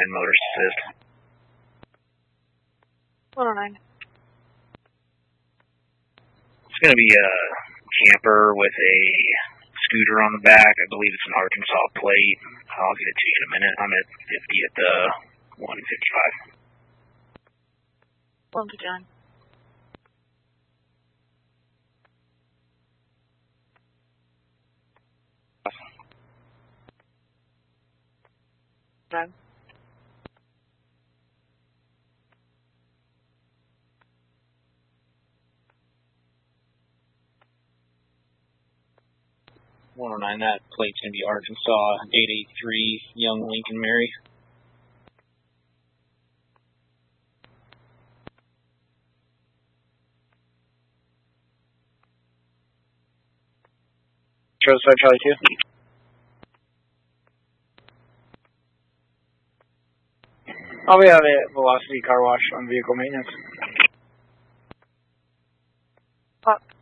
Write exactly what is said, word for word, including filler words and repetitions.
nine, motor assist. one oh nine. It's going to be a camper with a scooter on the back. I believe it's an Arkansas plate. I'll get it to you in a minute. I'm at fifty at the one fifty-five. one fifty-nine. No. one oh nine, that plate's going to be Arkansas eight eight three, Young Lincoln Mary. Charlie Star, Charlie two. I'll be out at Velocity Car Wash on vehicle maintenance. Pop.